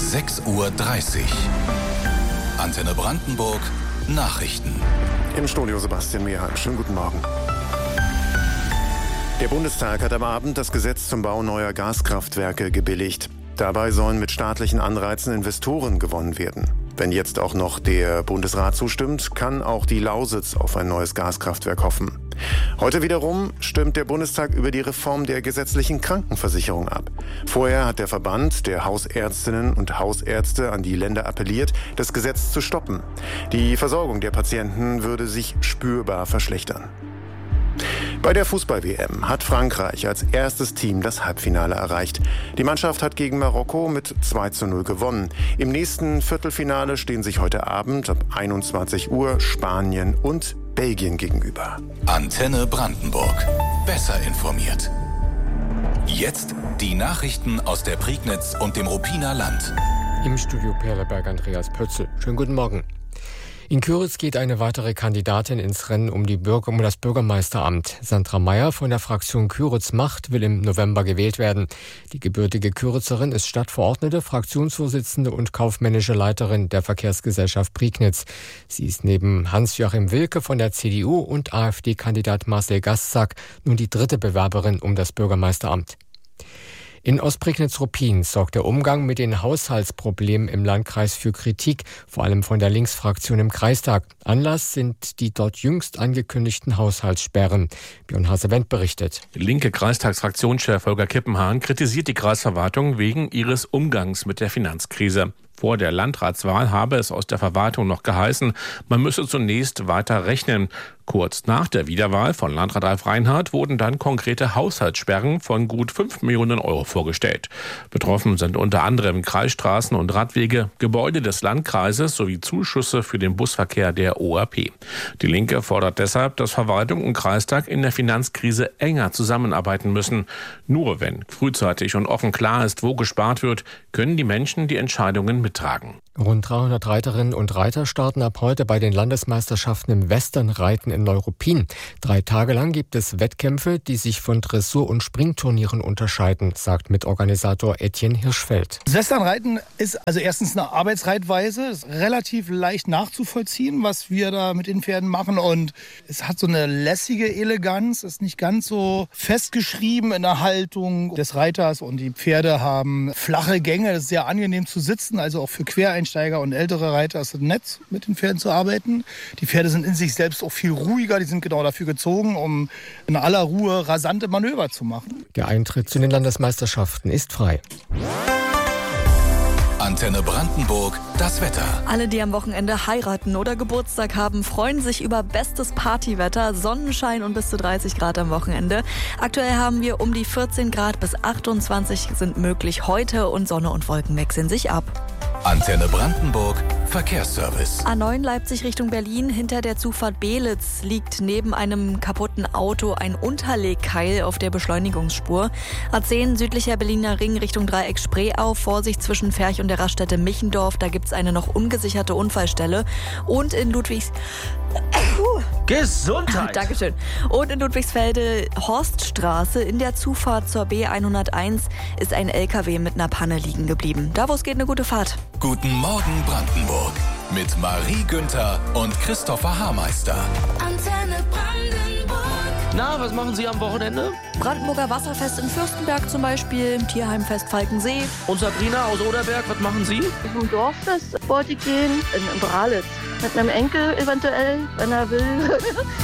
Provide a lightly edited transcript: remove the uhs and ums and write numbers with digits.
6:30 Uhr. Antenne Brandenburg, Nachrichten. Im Studio Sebastian Mehrheim. Schönen guten Morgen. Der Bundestag hat am Abend das Gesetz zum Bau neuer Gaskraftwerke gebilligt. Dabei sollen mit staatlichen Anreizen Investoren gewonnen werden. Wenn jetzt auch noch der Bundesrat zustimmt, kann auch die Lausitz auf ein neues Gaskraftwerk hoffen. Heute wiederum stimmt der Bundestag über die Reform der gesetzlichen Krankenversicherung ab. Vorher hat der Verband der Hausärztinnen und Hausärzte an die Länder appelliert, das Gesetz zu stoppen. Die Versorgung der Patienten würde sich spürbar verschlechtern. Bei der Fußball-WM hat Frankreich als erstes Team das Halbfinale erreicht. Die Mannschaft hat gegen Marokko mit 2:0 gewonnen. Im nächsten Viertelfinale stehen sich heute Abend ab 21 Uhr Spanien und Belgien gegenüber. Antenne Brandenburg. Besser informiert. Jetzt die Nachrichten aus der Prignitz und dem Ruppiner Land. Im Studio Perleberg Andreas Pötzl. Schönen guten Morgen. In Kyritz geht eine weitere Kandidatin ins Rennen um das Bürgermeisteramt. Sandra Meyer von der Fraktion Kyritz Macht will im November gewählt werden. Die gebürtige Kyritzerin ist Stadtverordnete, Fraktionsvorsitzende und kaufmännische Leiterin der Verkehrsgesellschaft Prignitz. Sie ist neben Hans-Joachim Wilke von der CDU und AfD-Kandidat Marcel Gastsack nun die dritte Bewerberin um das Bürgermeisteramt. In Ostprignitz-Ruppin sorgt der Umgang mit den Haushaltsproblemen im Landkreis für Kritik, vor allem von der Linksfraktion im Kreistag. Anlass sind die dort jüngst angekündigten Haushaltssperren. Björn Hasewendt berichtet. Linke Kreistagsfraktionschef Holger Kippenhahn kritisiert die Kreisverwaltung wegen ihres Umgangs mit der Finanzkrise. Vor der Landratswahl habe es aus der Verwaltung noch geheißen, man müsse zunächst weiter rechnen. Kurz nach der Wiederwahl von Landrat Ralf Reinhardt wurden dann konkrete Haushaltssperren von gut 5 Millionen Euro vorgestellt. Betroffen sind unter anderem Kreisstraßen und Radwege, Gebäude des Landkreises sowie Zuschüsse für den Busverkehr der ORP. Die Linke fordert deshalb, dass Verwaltung und Kreistag in der Finanzkrise enger zusammenarbeiten müssen. Nur wenn frühzeitig und offen klar ist, wo gespart wird, können die Menschen die Entscheidungen mittragen. Rund 300 Reiterinnen und Reiter starten ab heute bei den Landesmeisterschaften im Westernreiten in Neuruppin. 3 Tage lang gibt es Wettkämpfe, die sich von Dressur- und Springturnieren unterscheiden, sagt Mitorganisator Etienne Hirschfeld. Das Westernreiten ist also erstens eine Arbeitsreitweise, ist relativ leicht nachzuvollziehen, was wir da mit den Pferden machen, und es hat so eine lässige Eleganz, ist nicht ganz so festgeschrieben in der Haltung des Reiters, und die Pferde haben flache Gänge, das ist sehr angenehm zu sitzen, also auch für Quereinsteiger und ältere Reiter ist es nett, mit den Pferden zu arbeiten. Die Pferde sind in sich selbst auch viel ruhiger, die sind genau dafür gezogen, um in aller Ruhe rasante Manöver zu machen. Der Eintritt zu den Landesmeisterschaften ist frei. Antenne Brandenburg, das Wetter. Alle, die am Wochenende heiraten oder Geburtstag haben, freuen sich über bestes Partywetter, Sonnenschein und bis zu 30 Grad am Wochenende. Aktuell haben wir um die 14 Grad bis 28 sind möglich heute, und Sonne und Wolken wechseln sich ab. Antenne Brandenburg, Verkehrsservice. A9 Leipzig Richtung Berlin. Hinter der Zufahrt Beelitz liegt neben einem kaputten Auto ein Unterlegkeil auf der Beschleunigungsspur. A10 südlicher Berliner Ring Richtung Dreieck Spreeau. Vorsicht zwischen Ferch und der Raststätte Michendorf. Da gibt es eine noch ungesicherte Unfallstelle. Und in Gesundheit! Dankeschön. Und in Ludwigsfelde Horststraße in der Zufahrt zur B101 ist ein LKW mit einer Panne liegen geblieben. Da, wo es geht, eine gute Fahrt. Guten Morgen Brandenburg mit Marie Günther und Christopher Haarmeister. Antenne Brandenburg. Na, was machen Sie am Wochenende? Brandenburger Wasserfest in Fürstenberg zum Beispiel, Tierheimfest Falkensee. Und Sabrina aus Oderberg, was machen Sie? Zum Dorffest wollte ich gehen, in Bralitz. Mit meinem Enkel eventuell, wenn er will.